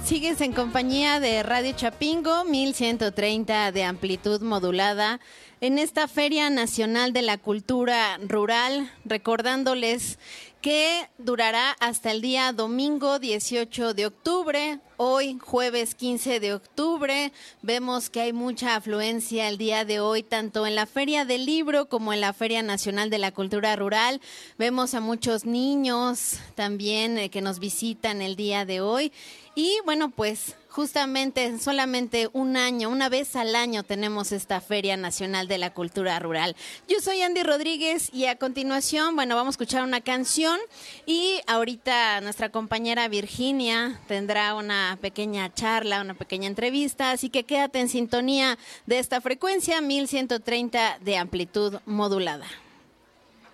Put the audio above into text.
Sigues en compañía de Radio Chapingo, 1130 de amplitud modulada, en esta Feria Nacional de la Cultura Rural, recordándoles que durará hasta el día domingo 18 de octubre. Hoy, jueves 15 de octubre, vemos que hay mucha afluencia el día de hoy, tanto en la Feria del Libro como en la Feria Nacional de la Cultura Rural. Vemos a muchos niños también que nos visitan el día de hoy. Y bueno, pues justamente solamente un año, una vez al año tenemos esta Feria Nacional de la Cultura Rural. Yo soy Andy Rodríguez y a continuación, bueno, vamos a escuchar una canción y ahorita nuestra compañera Virginia tendrá una pequeña charla, una pequeña entrevista, así que quédate en sintonía de esta frecuencia 1130 de amplitud modulada.